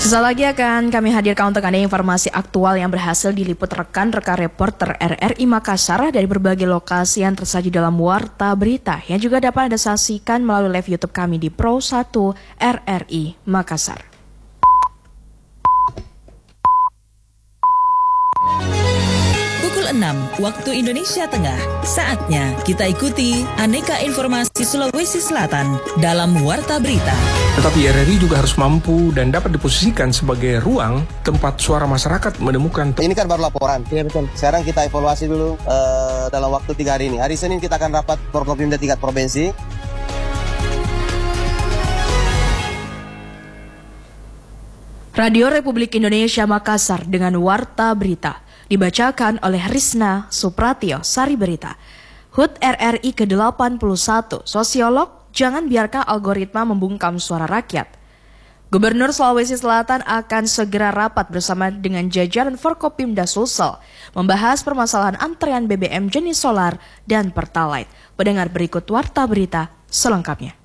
Sesaat lagi akan kami hadirkan untuk Anda informasi aktual yang berhasil diliput rekan-rekan reporter RRI Makassar dari berbagai lokasi yang tersaji dalam Warta Berita yang juga dapat Anda saksikan melalui live YouTube kami di Pro 1 RRI Makassar. Pukul 6 waktu Indonesia Tengah, saatnya kita ikuti aneka informasi Sulawesi Selatan dalam Warta Berita. Tetapi RRI juga harus mampu dan dapat diposisikan sebagai ruang tempat suara masyarakat menemukan. Ini kan baru laporan. Iya betul. Sekarang kita evaluasi dulu dalam waktu 3 hari ini. Hari Senin kita akan rapat Forkopimda tingkat provinsi. Radio Republik Indonesia Makassar dengan Warta Berita dibacakan oleh Risna Supratio Sari Berita. HUT RRI ke-81, sosiolog, jangan biarkan algoritma membungkam suara rakyat. Gubernur Sulawesi Selatan akan segera rapat bersama dengan jajaran Forkopimda Sulsel membahas permasalahan antrean BBM jenis solar dan Pertalite. Pendengar berikut Warta Berita selengkapnya.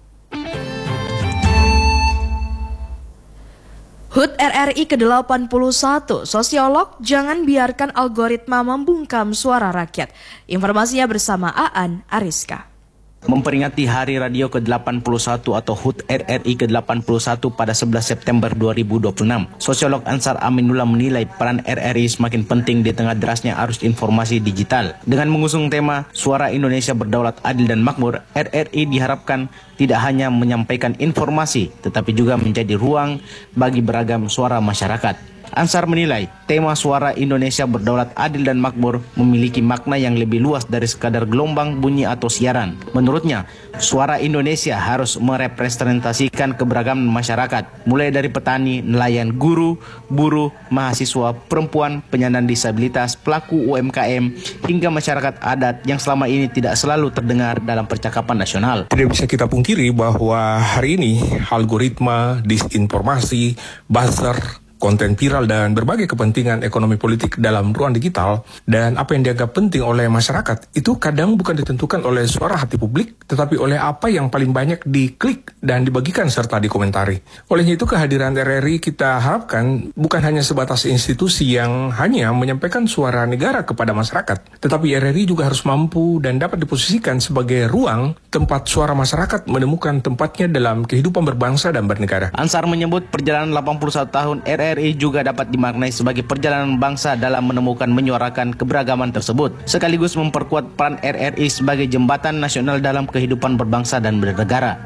HUT RRI ke-81, sosiolog, jangan biarkan algoritma membungkam suara rakyat. Informasinya bersama Aan Ariska. Memperingati Hari Radio ke-81 atau HUT RRI ke-81 pada 11 September 2026, sosiolog Ansar Aminullah menilai peran RRI semakin penting di tengah derasnya arus informasi digital. Dengan mengusung tema Suara Indonesia Berdaulat Adil dan Makmur, RRI diharapkan tidak hanya menyampaikan informasi, tetapi juga menjadi ruang bagi beragam suara masyarakat. Ansar menilai tema Suara Indonesia Berdaulat Adil dan Makmur memiliki makna yang lebih luas dari sekadar gelombang bunyi atau siaran. Menurutnya, suara Indonesia harus merepresentasikan keberagaman masyarakat, mulai dari petani, nelayan, guru, buruh, mahasiswa, perempuan, penyandang disabilitas, pelaku UMKM, hingga masyarakat adat yang selama ini tidak selalu terdengar dalam percakapan nasional. Tidak bisa kita pungkiri bahwa hari ini algoritma, disinformasi, buzzer, konten viral dan berbagai kepentingan ekonomi politik dalam ruang digital dan apa yang dianggap penting oleh masyarakat itu kadang bukan ditentukan oleh suara hati publik tetapi oleh apa yang paling banyak diklik dan dibagikan serta dikomentari. Olehnya itu kehadiran RRI kita harapkan bukan hanya sebatas institusi yang hanya menyampaikan suara negara kepada masyarakat, tetapi RRI juga harus mampu dan dapat diposisikan sebagai ruang tempat suara masyarakat menemukan tempatnya dalam kehidupan berbangsa dan bernegara. Ansar menyebut perjalanan 81 tahun RRI juga dapat dimaknai sebagai perjalanan bangsa dalam menemukan menyuarakan keberagaman tersebut, sekaligus memperkuat peran RRI sebagai jembatan nasional dalam kehidupan berbangsa dan bernegara.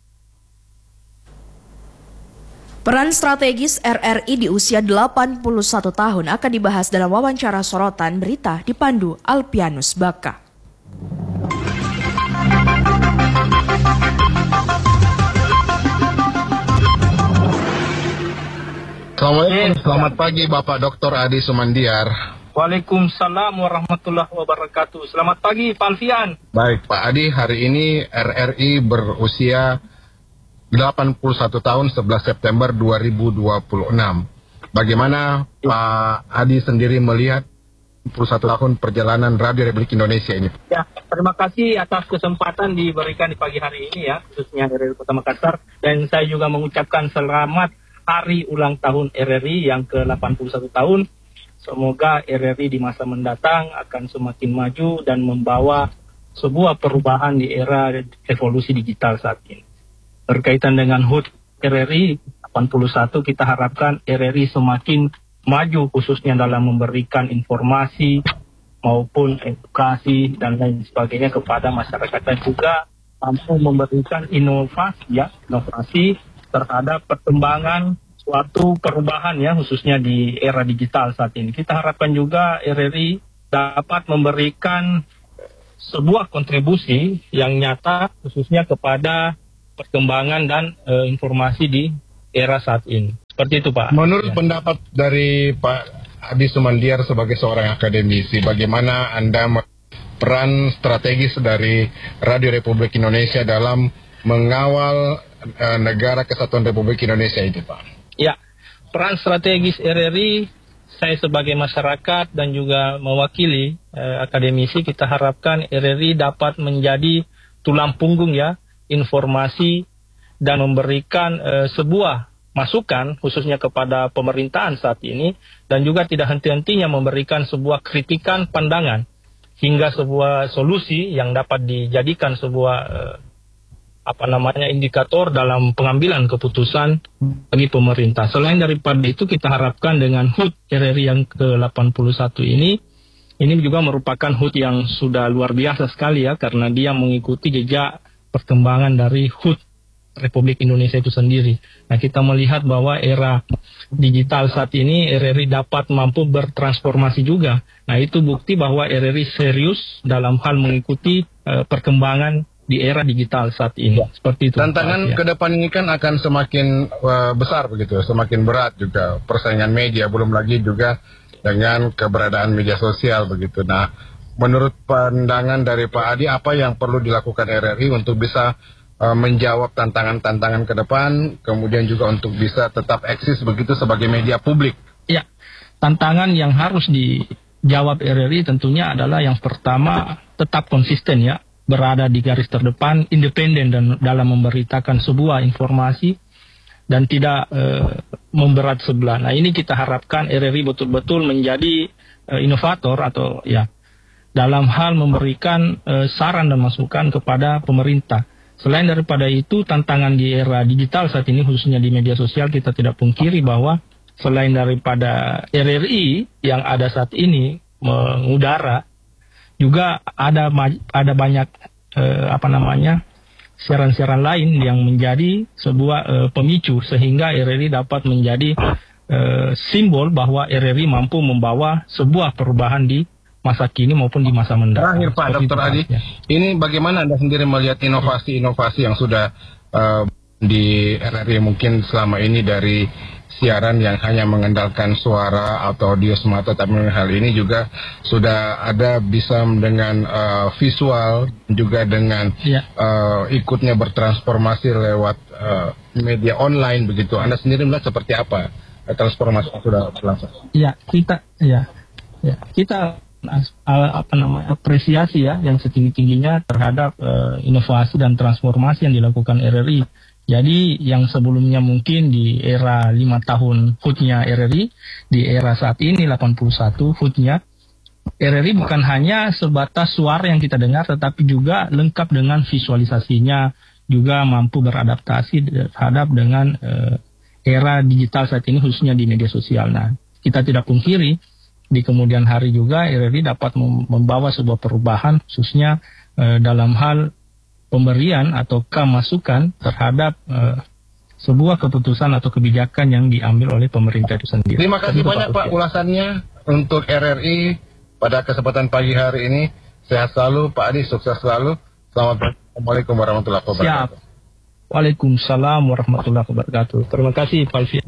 Peran strategis RRI di usia 81 tahun akan dibahas dalam wawancara sorotan berita dipandu Alpianus Baka. Assalamualaikum, selamat pagi Bapak Dr. Adi Sumandiar. Waalaikumsalam warahmatullahi wabarakatuh. Selamat pagi Pak Alfian. Baik Pak Adi, hari ini RRI berusia 81 tahun 11 September 2026. Bagaimana Pak Adi sendiri melihat 21 tahun perjalanan Radio Republik Indonesia ini? Ya, terima kasih atas kesempatan diberikan di pagi hari ini ya, khususnya RRI Kota Makassar. Dan saya juga mengucapkan selamat Hari ulang tahun RRI yang ke-81 tahun. Semoga RRI di masa mendatang akan semakin maju dan membawa sebuah perubahan di era evolusi digital saat ini. Berkaitan dengan HUT RRI 81, kita harapkan RRI semakin maju khususnya dalam memberikan informasi maupun edukasi dan lain sebagainya kepada masyarakat dan juga mampu memberikan inovasi terhadap perkembangan suatu perubahan ya, khususnya di era digital saat ini. Kita harapkan juga RRI dapat memberikan sebuah kontribusi yang nyata khususnya kepada perkembangan dan informasi di era saat ini. Seperti itu Pak. Menurut pendapat dari Pak Adi Sumandiar sebagai seorang akademisi, bagaimana Anda peran strategis dari Radio Republik Indonesia dalam mengawal negara kesatuan Republik Indonesia itu Pak? Ya, peran strategis RRI, saya sebagai masyarakat dan juga mewakili akademisi, kita harapkan RRI dapat menjadi tulang punggung ya, informasi dan memberikan sebuah masukan khususnya kepada pemerintahan saat ini, dan juga tidak henti-hentinya memberikan sebuah kritikan pandangan hingga sebuah solusi yang dapat dijadikan sebuah indikator dalam pengambilan keputusan bagi pemerintah. Selain daripada itu, kita harapkan dengan HUT RRI yang ke-81 ini juga merupakan HUT yang sudah luar biasa sekali ya, karena dia mengikuti jejak perkembangan dari HUT Republik Indonesia itu sendiri. Nah, kita melihat bahwa era digital saat ini RRI dapat mampu bertransformasi juga. Nah, itu bukti bahwa RRI serius dalam hal mengikuti perkembangan di era digital saat ini. Seperti itu. Tantangan ke depan ini kan akan semakin besar begitu, semakin berat juga persaingan media, belum lagi juga dengan keberadaan media sosial begitu. Nah, menurut pandangan dari Pak Adi, apa yang perlu dilakukan RRI untuk bisa menjawab tantangan-tantangan ke depan, kemudian juga untuk bisa tetap eksis begitu sebagai media publik? Ya, tantangan yang harus dijawab RRI tentunya adalah yang pertama, tetap konsisten ya, berada di garis terdepan, independen dan dalam memberitakan sebuah informasi dan tidak memberat sebelah. Nah, ini kita harapkan RRI betul-betul menjadi inovator atau ya dalam hal memberikan saran dan masukan kepada pemerintah. Selain daripada itu, tantangan di era digital saat ini khususnya di media sosial, kita tidak pungkiri bahwa selain daripada RRI yang ada saat ini mengudara, juga ada banyak siaran-siaran lain yang menjadi sebuah pemicu sehingga RRI dapat menjadi simbol bahwa RRI mampu membawa sebuah perubahan di masa kini maupun di masa mendatang. Terakhir Pak Dr. Adi, ini bagaimana Anda sendiri melihat inovasi-inovasi yang sudah di RRI mungkin selama ini, dari siaran yang hanya mengandalkan suara atau audio semata, tapi hal ini juga sudah ada bisa dengan visual, juga dengan ikutnya bertransformasi lewat media online begitu. Anda sendiri melihat seperti apa transformasi yang sudah berlangsung? Kita apresiasi ya yang setinggi-tingginya terhadap inovasi dan transformasi yang dilakukan RRI. Jadi yang sebelumnya mungkin di era 5 tahun HUT-nya RRI, di era saat ini 81 HUT-nya RRI bukan hanya sebatas suara yang kita dengar, tetapi juga lengkap dengan visualisasinya, juga mampu beradaptasi terhadap dengan era digital saat ini khususnya di media sosial. Nah, kita tidak pungkiri di kemudian hari juga RRI dapat membawa sebuah perubahan khususnya dalam hal pemberian atau masukan terhadap sebuah keputusan atau kebijakan yang diambil oleh pemerintah itu sendiri. Terima kasih banyak Pak ulasannya untuk RRI pada kesempatan pagi hari ini. Sehat selalu Pak Adi, sukses selalu. Assalamualaikum warahmatullahi wabarakatuh. Siap. Waalaikumsalam warahmatullahi wabarakatuh. Terima kasih Pak Alfian.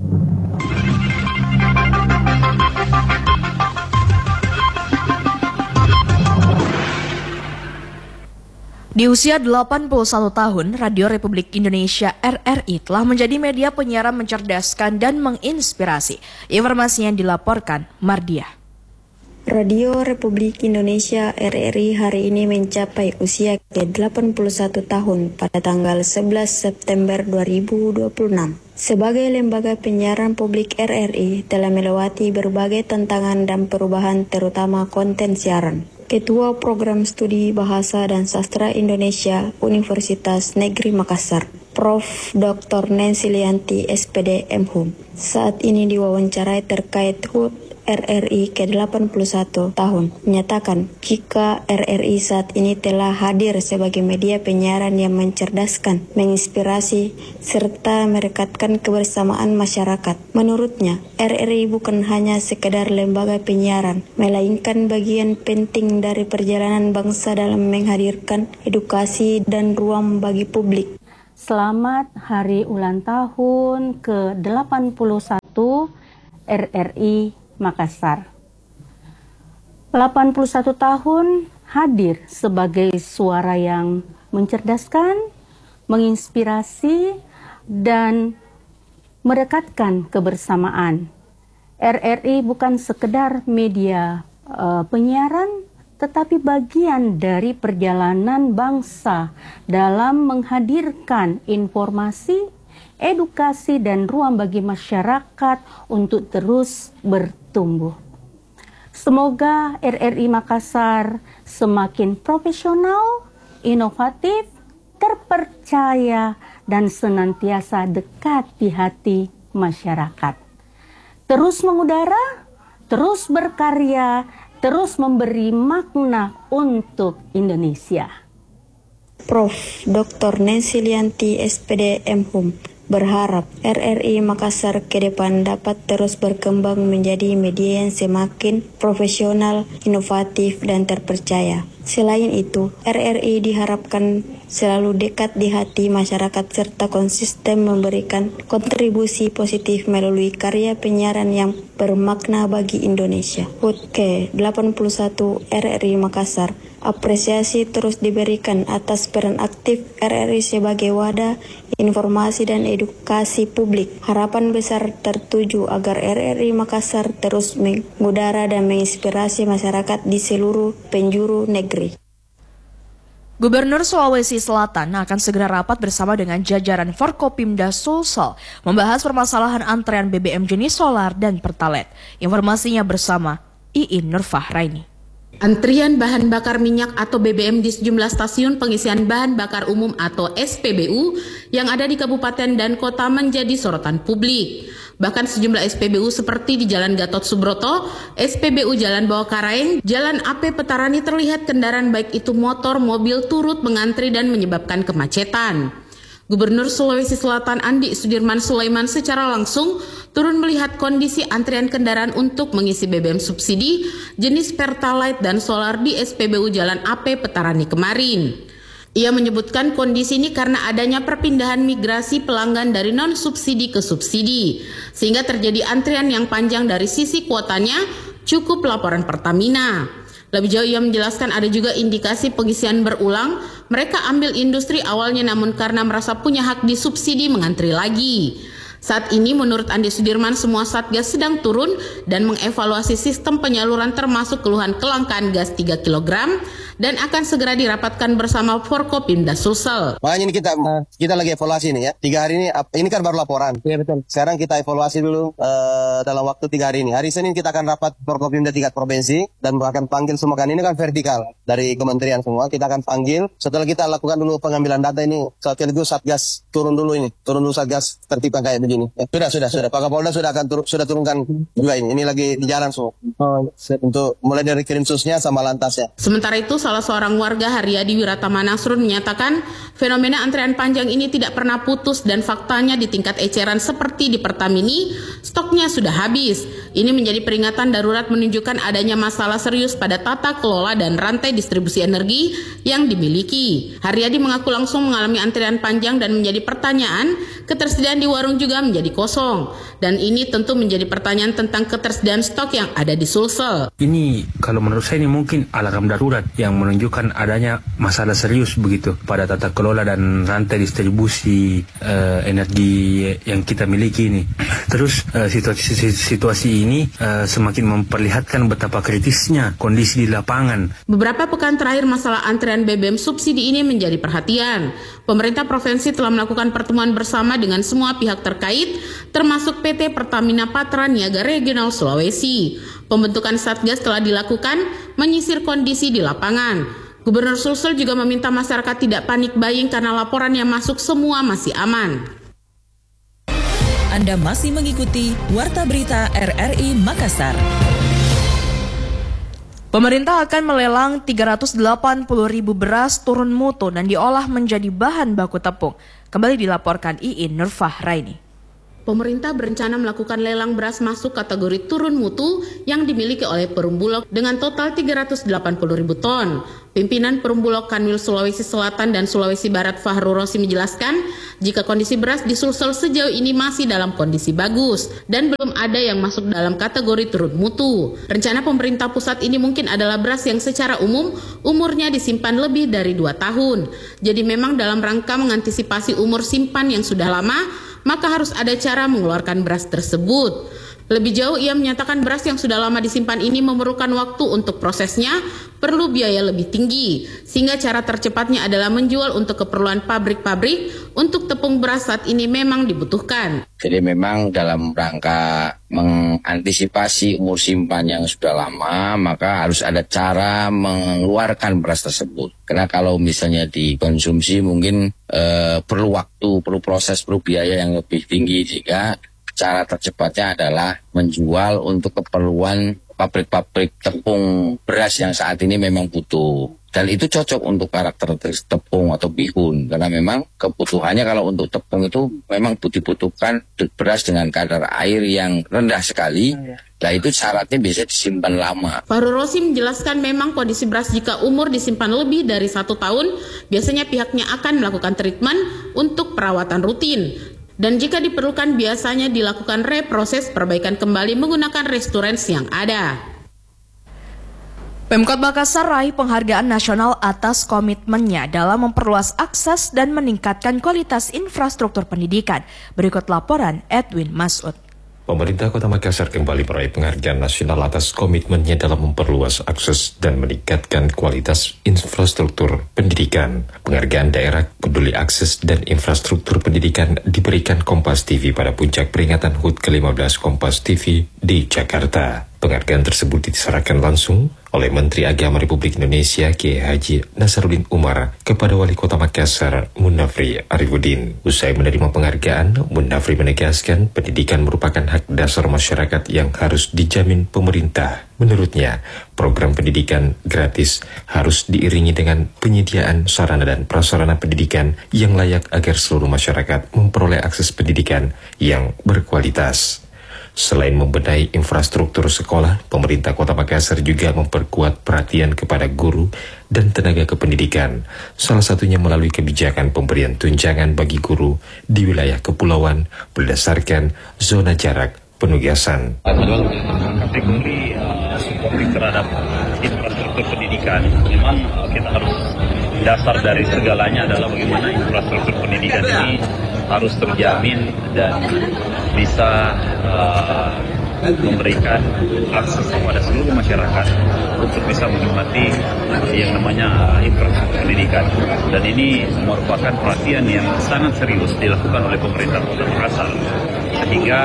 Di usia 81 tahun, Radio Republik Indonesia RRI telah menjadi media penyiaran mencerdaskan dan menginspirasi. Informasinya yang dilaporkan Mardia. Radio Republik Indonesia RRI hari ini mencapai usia ke-81 tahun pada tanggal 11 September 2026. Sebagai lembaga penyiaran publik, RRI telah melewati berbagai tantangan dan perubahan terutama konten siaran. Ketua Program Studi Bahasa dan Sastra Indonesia Universitas Negeri Makassar, Prof. Dr. Nancy Lianti, SPD MHUM, saat ini diwawancarai terkait HUT RRI ke-81 tahun, menyatakan jika RRI saat ini telah hadir sebagai media penyiaran yang mencerdaskan, menginspirasi, serta merekatkan kebersamaan masyarakat. Menurutnya, RRI bukan hanya sekedar lembaga penyiaran, melainkan bagian penting dari perjalanan bangsa dalam menghadirkan edukasi dan ruang bagi publik. Selamat Hari Ulang Tahun ke-81 RRI Makassar. 81 tahun hadir sebagai suara yang mencerdaskan, menginspirasi, dan merekatkan kebersamaan. RRI bukan sekedar media penyiaran, tetapi bagian dari perjalanan bangsa dalam menghadirkan informasi, edukasi dan ruang bagi masyarakat untuk terus bertumbuh. Semoga RRI Makassar semakin profesional, inovatif, terpercaya, dan senantiasa dekat di hati masyarakat. Terus mengudara, terus berkarya, terus memberi makna untuk Indonesia. Prof. Dr. Nancy Lianti, SPD MHum, berharap RRI Makassar ke depan dapat terus berkembang menjadi media yang semakin profesional, inovatif, dan terpercaya. Selain itu, RRI diharapkan selalu dekat di hati masyarakat serta konsisten memberikan kontribusi positif melalui karya penyiaran yang bermakna bagi Indonesia. HUT ke-81 RRI Makassar, apresiasi terus diberikan atas peran aktif RRI sebagai wadah informasi dan edukasi publik. Harapan besar tertuju agar RRI Makassar terus mengudara dan menginspirasi masyarakat di seluruh penjuru negeri. Gubernur Sulawesi Selatan akan segera rapat bersama dengan jajaran Forkopimda Sulsel membahas permasalahan antrean BBM jenis solar dan Pertalite. Informasinya bersama Iin Nurfahraini. Antrian bahan bakar minyak atau BBM di sejumlah stasiun pengisian bahan bakar umum atau SPBU yang ada di kabupaten dan kota menjadi sorotan publik. Bahkan sejumlah SPBU seperti di Jalan Gatot Subroto, SPBU Jalan Bawah Karaeng, Jalan AP Petarani terlihat kendaraan baik itu motor, mobil turut mengantri dan menyebabkan kemacetan. Gubernur Sulawesi Selatan Andi Sudirman Sulaiman secara langsung turun melihat kondisi antrian kendaraan untuk mengisi BBM subsidi jenis Pertalite dan solar di SPBU Jalan AP Petarani kemarin. Ia menyebutkan kondisi ini karena adanya perpindahan migrasi pelanggan dari non-subsidi ke subsidi, sehingga terjadi antrian yang panjang dari sisi kuotanya cukup laporan Pertamina. Lebih jauh ia menjelaskan ada juga indikasi pengisian berulang, mereka ambil industri awalnya namun karena merasa punya hak di subsidi mengantri lagi. Saat ini menurut Andi Sudirman semua Satgas sedang turun dan mengevaluasi sistem penyaluran termasuk keluhan kelangkaan gas 3 kg dan akan segera dirapatkan bersama Forkopimda Sulsel. Makanya ini kita lagi evaluasi nih ya. 3 hari ini kan baru laporan. Iya betul. Sekarang kita evaluasi dulu dalam waktu 3 hari ini. Hari Senin kita akan rapat Forkopimda tingkat provinsi dan akan panggil semua, kan ini kan vertikal dari kementerian semua. Kita akan panggil. Setelah kita lakukan dulu pengambilan data ini, sekaligus Satgas turun dulu Satgas tertib kayak begini. Ya, sudah. Pak Kapolda sudah turunkan juga ini. Ini lagi di jalan semua. Untuk mulai dari kirim susnya sama lantasnya. Sementara itu salah seorang warga Haryadi Wiratama Nasrun menyatakan fenomena antrean panjang ini tidak pernah putus dan faktanya di tingkat eceran seperti di Pertamini stoknya sudah habis. Ini menjadi peringatan darurat menunjukkan adanya masalah serius pada tata kelola dan rantai distribusi energi yang dimiliki. Haryadi mengaku langsung mengalami antrian panjang dan menjadi pertanyaan ketersediaan di warung juga menjadi kosong. Dan ini tentu menjadi pertanyaan tentang ketersediaan stok yang ada di Sulsel. Ini kalau menurut saya ini mungkin alarm darurat yang menunjukkan adanya masalah serius begitu pada tata kelola dan rantai distribusi energi yang kita miliki ini. Terus situasi ini semakin memperlihatkan betapa kritisnya kondisi di lapangan. Beberapa pekan terakhir masalah antrean BBM subsidi ini menjadi perhatian. Pemerintah provinsi telah melakukan pertemuan bersama dengan semua pihak terkait, termasuk PT Pertamina Patra Niaga Regional Sulawesi. Pembentukan Satgas telah dilakukan menyisir kondisi di lapangan. Gubernur Sulsel juga meminta masyarakat tidak panik buying karena laporan yang masuk semua masih aman. Anda masih mengikuti Warta Berita RRI Makassar. Pemerintah akan melelang 380.000 beras turun mutu dan diolah menjadi bahan baku tepung. Kembali dilaporkan Iin Nurfahraini. Pemerintah berencana melakukan lelang beras masuk kategori turun mutu yang dimiliki oleh Perum Bulog dengan total 380.000 ton. Pimpinan Perum Bulog Kanwil Sulawesi Selatan dan Sulawesi Barat Fahru Rosi menjelaskan jika kondisi beras di Sulsel sejauh ini masih dalam kondisi bagus dan belum ada yang masuk dalam kategori turun mutu. Rencana pemerintah pusat ini mungkin adalah beras yang secara umum umurnya disimpan lebih dari 2 tahun. Jadi memang dalam rangka mengantisipasi umur simpan yang sudah lama, maka harus ada cara mengeluarkan beras tersebut. Lebih jauh, ia menyatakan beras yang sudah lama disimpan ini memerlukan waktu untuk prosesnya, perlu biaya lebih tinggi, sehingga cara tercepatnya adalah menjual untuk keperluan pabrik-pabrik. Untuk tepung beras saat ini memang dibutuhkan. Jadi memang dalam rangka mengantisipasi umur simpan yang sudah lama, maka harus ada cara mengeluarkan beras tersebut. Karena kalau misalnya dikonsumsi mungkin perlu waktu, perlu proses, perlu biaya yang lebih tinggi, sehingga cara tercepatnya adalah menjual untuk keperluan pabrik-pabrik tepung beras yang saat ini memang butuh. Dan itu cocok untuk karakter tepung atau bihun. Karena memang kebutuhannya kalau untuk tepung itu memang dibutuhkan beras dengan kadar air yang rendah sekali. Nah itu syaratnya bisa disimpan lama. Fahru Rosi menjelaskan memang kondisi beras jika umur disimpan lebih dari 1 tahun, biasanya pihaknya akan melakukan treatment untuk perawatan rutin. Dan jika diperlukan biasanya dilakukan reproses perbaikan kembali menggunakan restorans yang ada. Pemkot Makassar raih penghargaan nasional atas komitmennya dalam memperluas akses dan meningkatkan kualitas infrastruktur pendidikan. Berikut laporan Edwin Masud. Pemerintah Kota Makassar kembali meraih penghargaan nasional atas komitmennya dalam memperluas akses dan meningkatkan kualitas infrastruktur pendidikan. Penghargaan daerah peduli akses dan infrastruktur pendidikan diberikan Kompas TV pada puncak peringatan HUT ke-15 Kompas TV di Jakarta. Penghargaan tersebut diserahkan langsung oleh Menteri Agama Republik Indonesia Kiai Haji Nasaruddin Umar kepada Wali Kota Makassar Munafri Arifuddin. Usai menerima penghargaan, Munafri menegaskan pendidikan merupakan hak dasar masyarakat yang harus dijamin pemerintah. Menurutnya, program pendidikan gratis harus diiringi dengan penyediaan sarana dan prasarana pendidikan yang layak agar seluruh masyarakat memperoleh akses pendidikan yang berkualitas. Selain membenahi infrastruktur sekolah, pemerintah Kota Makassar juga memperkuat perhatian kepada guru dan tenaga kependidikan, salah satunya melalui kebijakan pemberian tunjangan bagi guru di wilayah kepulauan berdasarkan zona jarak penugasan. Kategori supporting terhadap infrastruktur pendidikan, memang kita harus dasar dari segalanya adalah bagaimana infrastruktur pendidikan ini harus terjamin dan bisa memberikan akses kepada seluruh masyarakat untuk bisa menikmati yang namanya infrastruktur pendidikan. Dan ini merupakan perhatian yang sangat serius dilakukan oleh pemerintah Kota Makassar, sehingga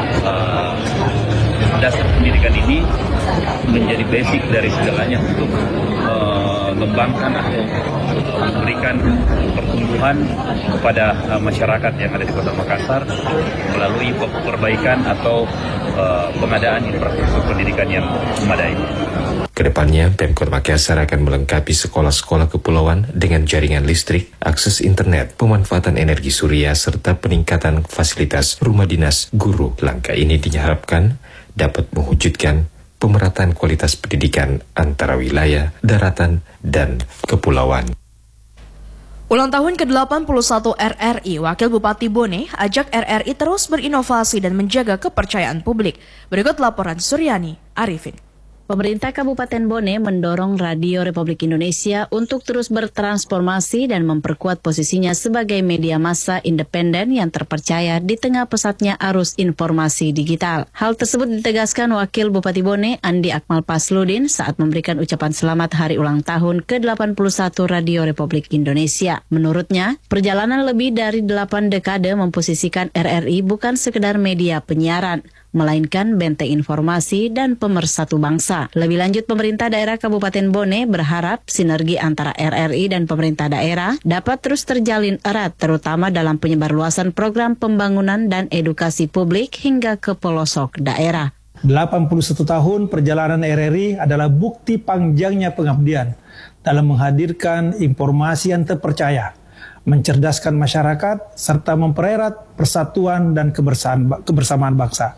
dasar pendidikan ini menjadi basic dari segalanya untuk mengembangkan atau memberikan pertumbuhan kepada masyarakat yang ada di Kota Makassar melalui perbaikan atau pengadaan infrastruktur pendidikan yang memadai. Kedepannya, Pemkot Makassar akan melengkapi sekolah-sekolah kepulauan dengan jaringan listrik, akses internet, pemanfaatan energi surya, serta peningkatan fasilitas rumah dinas guru. Langkah ini diharapkan dapat mewujudkan pemerataan kualitas pendidikan antara wilayah, daratan, dan kepulauan. Ulang tahun ke-81 RRI, Wakil Bupati Bone ajak RRI terus berinovasi dan menjaga kepercayaan publik. Berikut laporan Suryani Arifin. Pemerintah Kabupaten Bone mendorong Radio Republik Indonesia untuk terus bertransformasi dan memperkuat posisinya sebagai media massa independen yang terpercaya di tengah pesatnya arus informasi digital. Hal tersebut ditegaskan Wakil Bupati Bone Andi Akmal Pasludin saat memberikan ucapan selamat hari ulang tahun ke-81 Radio Republik Indonesia. Menurutnya, perjalanan lebih dari 8 dekade memposisikan RRI bukan sekedar media penyiaran, melainkan benteng informasi dan pemersatu bangsa. Lebih lanjut, pemerintah daerah Kabupaten Bone berharap sinergi antara RRI dan pemerintah daerah dapat terus terjalin erat, terutama dalam penyebarluasan program pembangunan dan edukasi publik hingga ke pelosok daerah. 81 tahun perjalanan RRI adalah bukti panjangnya pengabdian dalam menghadirkan informasi yang terpercaya, mencerdaskan masyarakat, serta mempererat persatuan dan kebersamaan bangsa.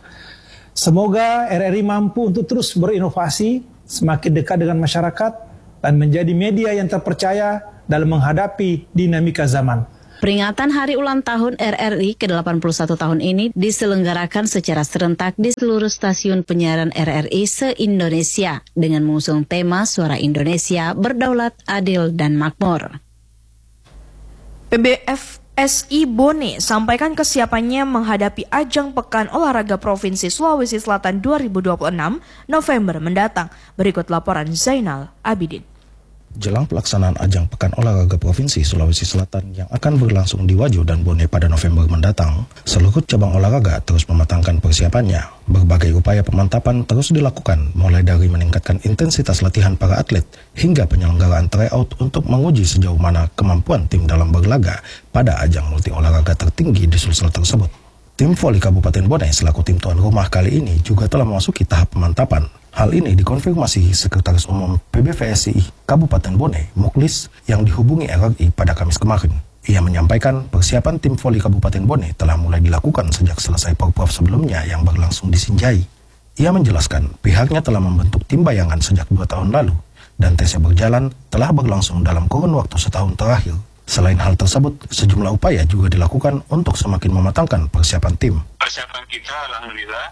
Semoga RRI mampu untuk terus berinovasi, semakin dekat dengan masyarakat, dan menjadi media yang terpercaya dalam menghadapi dinamika zaman. Peringatan hari ulang tahun RRI ke-81 tahun ini diselenggarakan secara serentak di seluruh stasiun penyiaran RRI se-Indonesia dengan mengusung tema Suara Indonesia Berdaulat, Adil, dan Makmur. SI Bone sampaikan kesiapannya menghadapi ajang Pekan Olahraga Provinsi Sulawesi Selatan 2026 November mendatang. Berikut laporan Zainal Abidin. Jelang pelaksanaan ajang Pekan Olahraga Provinsi Sulawesi Selatan yang akan berlangsung di Wajo dan Bone pada November mendatang, seluruh cabang olahraga terus mematangkan persiapannya. Berbagai upaya pemantapan terus dilakukan, mulai dari meningkatkan intensitas latihan para atlet hingga penyelenggaraan tryout untuk menguji sejauh mana kemampuan tim dalam berlaga pada ajang multi olahraga tertinggi di Sulsel tersebut. Tim voli Kabupaten Bone selaku tim tuan rumah kali ini juga telah memasuki tahap pemantapan. Hal ini dikonfirmasi Sekretaris Umum PBVSI Kabupaten Bone, Muklis, yang dihubungi RRI pada Kamis kemarin. Ia menyampaikan persiapan tim voli Kabupaten Bone telah mulai dilakukan sejak selesai Porprov sebelumnya yang berlangsung di Sinjai. Ia menjelaskan pihaknya telah membentuk tim bayangan sejak 2 tahun lalu dan tes yang berjalan telah berlangsung dalam kurun waktu setahun terakhir. Selain hal tersebut, sejumlah upaya juga dilakukan untuk semakin mematangkan persiapan tim. Persiapan kita, alhamdulillah,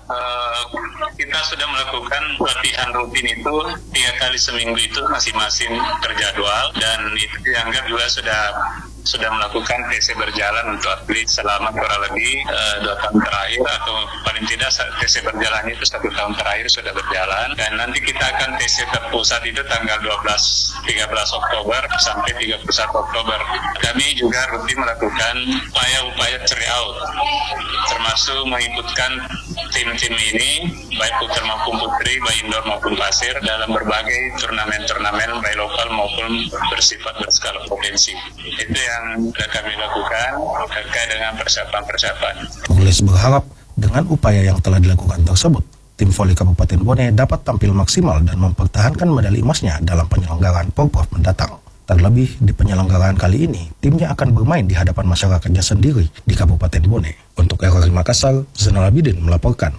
kita sudah melakukan latihan rutin itu 3 kali seminggu itu masing-masing terjadwal, dan itu dianggap juga sudah melakukan TC berjalan untuk atlet selama kurang lebih 2 tahun terakhir, atau paling tidak TC berjalan itu 1 tahun terakhir sudah berjalan, dan nanti kita akan TC terpusat itu tanggal 13 Oktober sampai 31 Oktober. Kami juga rutin melakukan upaya-upaya tryout, termasuk mengikutkan tim-tim ini, baik putra maupun putri, baik indoor maupun pasir, dalam berbagai turnamen-turnamen baik lokal maupun bersifat berskala provinsi. Itu yang sudah kami lakukan terkait dengan persiapan-persiapan. Muklis berharap dengan upaya yang telah dilakukan tersebut, tim voli Kabupaten Bone dapat tampil maksimal dan mempertahankan medali emasnya dalam penyelenggaraan Porprov mendatang. Terlebih di penyelenggaraan kali ini, timnya akan bermain di hadapan masyarakatnya sendiri di Kabupaten Bone. Untuk RRI Makassar, Zainal Abidin melaporkan.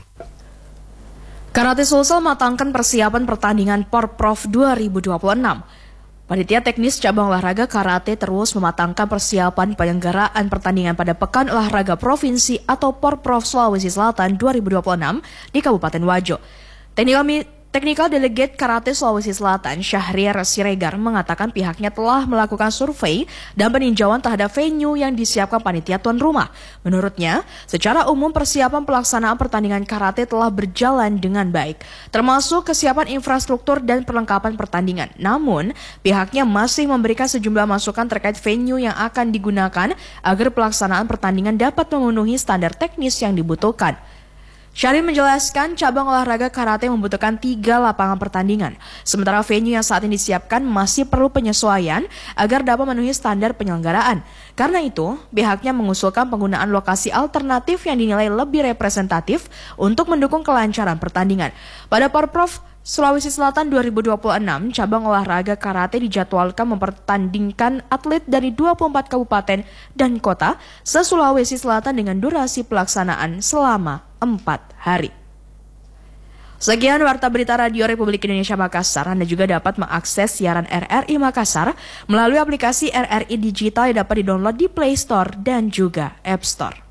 Karate Sulsel matangkan persiapan pertandingan Porprov 2026. Panitia teknis cabang olahraga karate terus mematangkan persiapan penyelenggaraan pertandingan pada Pekan Olahraga Provinsi atau Porprov Sulawesi Selatan 2026 di Kabupaten Wajo. Technical Delegate Karate Sulawesi Selatan, Syahrir Siregar, mengatakan pihaknya telah melakukan survei dan peninjauan terhadap venue yang disiapkan panitia tuan rumah. Menurutnya, secara umum persiapan pelaksanaan pertandingan karate telah berjalan dengan baik, termasuk kesiapan infrastruktur dan perlengkapan pertandingan. Namun, pihaknya masih memberikan sejumlah masukan terkait venue yang akan digunakan agar pelaksanaan pertandingan dapat memenuhi standar teknis yang dibutuhkan. Syahrir menjelaskan cabang olahraga karate membutuhkan 3 lapangan pertandingan, sementara venue yang saat ini disiapkan masih perlu penyesuaian agar dapat memenuhi standar penyelenggaraan. Karena itu, pihaknya mengusulkan penggunaan lokasi alternatif yang dinilai lebih representatif untuk mendukung kelancaran pertandingan. Pada Porprov Sulawesi Selatan 2026, cabang olahraga karate dijadwalkan mempertandingkan atlet dari 24 kabupaten dan kota se-Sulawesi Selatan dengan durasi pelaksanaan selama 4 hari. Sekian Warta Berita Radio Republik Indonesia Makassar. Anda juga dapat mengakses siaran RRI Makassar melalui aplikasi RRI Digital yang dapat didownload di Play Store dan juga App Store.